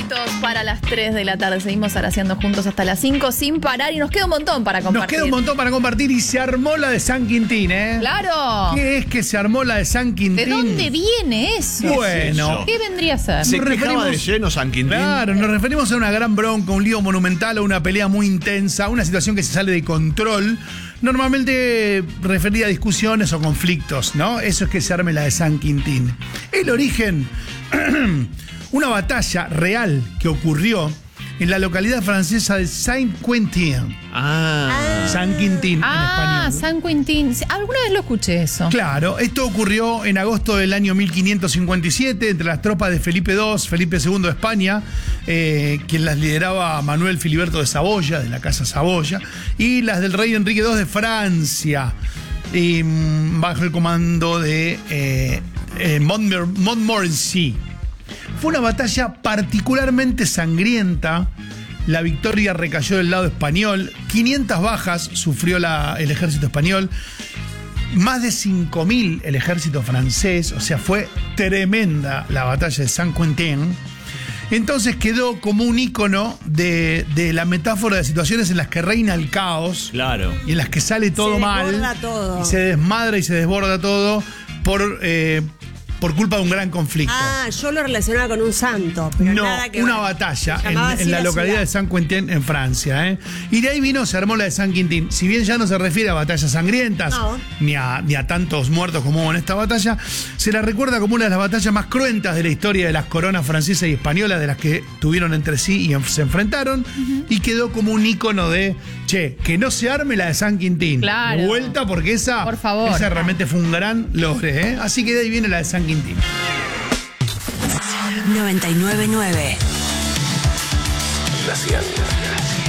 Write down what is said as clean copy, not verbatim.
minutos para las 3 de la tarde. Seguimos araceando juntos hasta las 5 sin parar y nos queda un montón para compartir. Nos queda un montón para compartir y se armó la de San Quintín, ¿eh? ¡Claro! ¿Qué es que se armó la de San Quintín? ¿De dónde viene eso? Bueno. ¿Qué vendría a ser? Se Nos quejaba referimos- de lleno San Quintín. Claro, nos referimos a una gran bronca, un lío monumental, a una pelea muy intensa, una situación que se sale de control, normalmente referida a discusiones o conflictos, ¿no? Eso es que se arme la de San Quintín. El origen, una batalla real que ocurrió en la localidad francesa de Saint-Quentin. San Quintín en español. San Quintín. Alguna vez lo escuché eso. Claro, esto ocurrió en agosto del año 1557 entre las tropas de Felipe II, Felipe II de España, quien las lideraba Manuel Filiberto de Saboya, de la Casa Saboya, y las del rey Enrique II de Francia, bajo el comando de Montmorency. Fue una batalla particularmente sangrienta. La victoria recayó del lado español. 500 bajas sufrió el ejército español. Más de 5.000 el ejército francés. O sea, fue tremenda la batalla de San Quentin. Entonces quedó como un ícono de la metáfora de situaciones en las que reina el caos. Claro. Y en las que sale todo mal. Se desborda todo. Y se desmadra y se desborda todo por culpa de un gran conflicto. Yo lo relacionaba con un santo, pero No, nada que una ver. batalla Se llamaba así en la localidad ciudad. de San Quentin en Francia, ¿eh? Y de ahí se armó la de San Quintín. Si bien ya no se refiere a batallas sangrientas, No. ni a tantos muertos como hubo en esta batalla, se la recuerda como una de las batallas más cruentas de la historia de las coronas francesa y española, de las que tuvieron entre sí y se enfrentaron, y quedó como un ícono de, que no se arme la de San Quintín. Claro. Vuelta, porque Por favor. esa realmente fue un gran logro, ¿eh? Así que de ahí viene la de San Quintín. 99.9. Glacial.